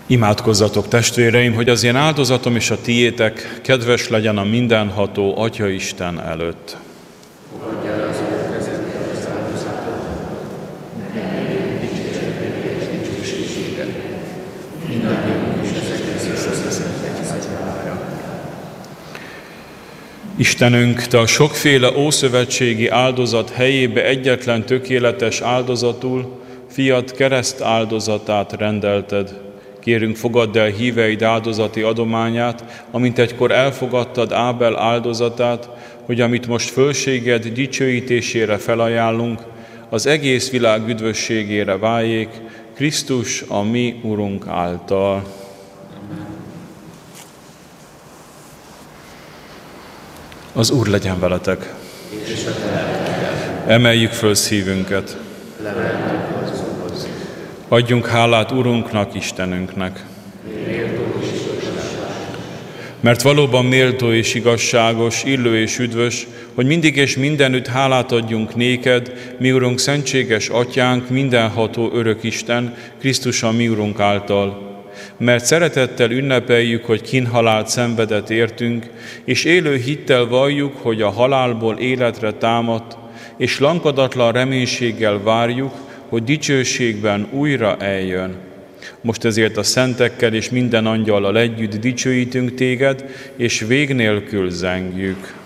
Imádkozzatok, testvéreim, hogy az én áldozatom és a tiétek kedves legyen a mindenható Atya Isten előtt. Fogadj el az ő kezedbe az áldozatot, nekem dicsőségre és dicsőségre, mindannyiunk is ezekhez összeszedhetjük. Istenünk, Te a sokféle ószövetségi áldozat helyébe egyetlen tökéletes áldozatul Fiad kereszt áldozatát rendelted. Kérünk, fogadd el híveid áldozati adományát, amint egykor elfogadtad Ábel áldozatát, hogy amit most fölséged dicsőítésére felajánlunk, az egész világ üdvösségére váljék, Krisztus a mi Urunk által. Az Úr legyen veletek. Emeljük föl szívünket. Adjunk hálát Urunknak, Istenünknek. Mert valóban méltó és igazságos, illő és üdvös, hogy mindig és mindenütt hálát adjunk néked, mi Urunk, szentséges Atyánk, mindenható örök Isten, Krisztus a mi Urunk által. Mert szeretettel ünnepeljük, hogy kínhalált szenvedett értünk, és élő hittel valljuk, hogy a halálból életre támadt, és lankadatlan reménységgel várjuk, hogy dicsőségben újra eljön. Most ezért a szentekkel és minden angyallal együtt dicsőítünk téged, és vég nélkül zengjük.